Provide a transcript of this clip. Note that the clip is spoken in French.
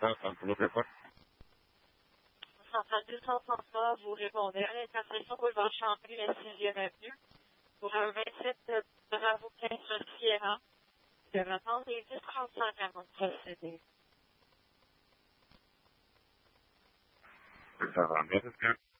un boulot de quoi? Centrale 233, vous répondez à l'intersection boulevard Champlain, la 6e avenue, pour un 27 Bravo 15 Sierra, de répondre les 1035 à votre procédé. Ça va, merci.